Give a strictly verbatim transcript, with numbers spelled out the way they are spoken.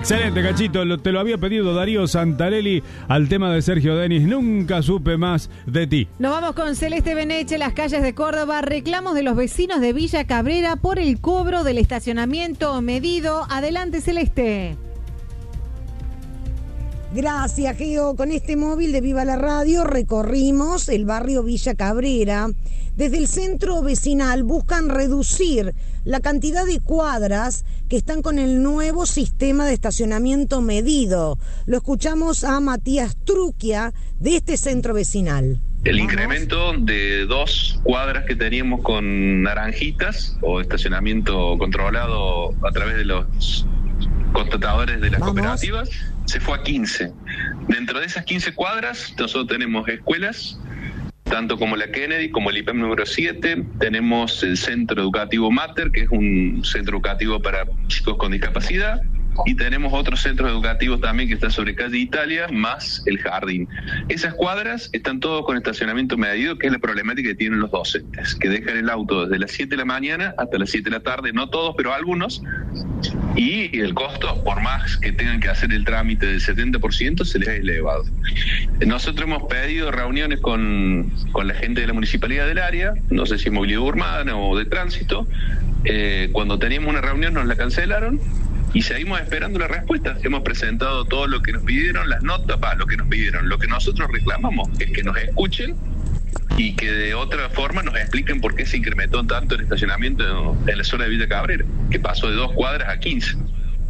Excelente, Cachito, lo, te lo había pedido Darío Santarelli al tema de Sergio Denis. Nunca supe más de ti. Nos vamos con Celeste Beneche, las calles de Córdoba. Reclamos de los vecinos de Villa Cabrera por el cobro del estacionamiento medido. Adelante, Celeste. Gracias, Geo. Con este móvil de Viva la Radio recorrimos el barrio Villa Cabrera. Desde el centro vecinal buscan reducir la cantidad de cuadras que están con el nuevo sistema de estacionamiento medido. Lo escuchamos a Matías Truquia de este centro vecinal. El Vamos. incremento de dos cuadras que teníamos con naranjitas o estacionamiento controlado a través de los constatadores de las Vamos. cooperativas se fue a quince. Dentro de esas quince cuadras nosotros tenemos escuelas, tanto como la Kennedy, como el I P E M número siete, tenemos el Centro Educativo Mater, que es un centro educativo para chicos con discapacidad, y tenemos otros centros educativos también que están sobre calle Italia, más el jardín. Esas cuadras están todos con estacionamiento medido, que es la problemática que tienen los docentes, que dejan el auto desde las siete de la mañana hasta las siete de la tarde, no todos, pero algunos, y el costo, por más que tengan que hacer el trámite del setenta por ciento, se les ha elevado. Nosotros hemos pedido reuniones con, con la gente de la municipalidad del área, no sé si movilidad urbana o de tránsito. Eh, cuando teníamos una reunión nos la cancelaron y seguimos esperando la respuesta. Hemos presentado todo lo que nos pidieron, las notas, va, lo que nos pidieron. Lo que nosotros reclamamos es que nos escuchen y que de otra forma nos expliquen por qué se incrementó tanto el estacionamiento en la zona de Villa Cabrera, que pasó de dos cuadras a quince.